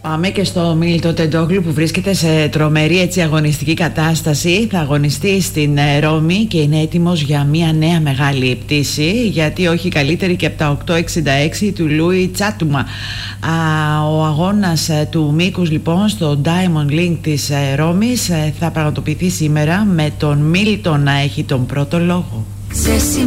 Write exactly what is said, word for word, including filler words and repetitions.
Πάμε και στο Μίλτο Τεντόγλου που βρίσκεται σε τρομερή έτσι αγωνιστική κατάσταση. Θα αγωνιστεί στην Ρώμη και είναι έτοιμος για μια νέα μεγάλη πτήση, γιατί όχι καλύτερη και από τα οκτώ εξήντα έξι του Λούι Τσάτουμα. Ο αγώνας του μήκους λοιπόν στο Diamond Link της Ρώμης θα πραγματοποιηθεί σήμερα με τον Μίλτο να έχει τον πρώτο λόγο.